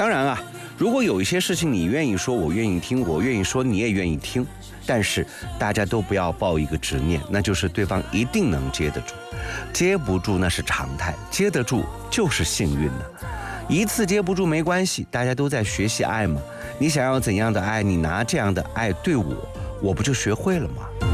当然啊，如果有一些事情你愿意说，我愿意听，我愿意说，你也愿意听，但是大家都不要抱一个执念，那就是对方一定能接得住，接不住那是常态，接得住就是幸运的。一次接不住没关系，大家都在学习爱嘛。你想要怎样的爱，你拿这样的爱对我，我不就学会了吗？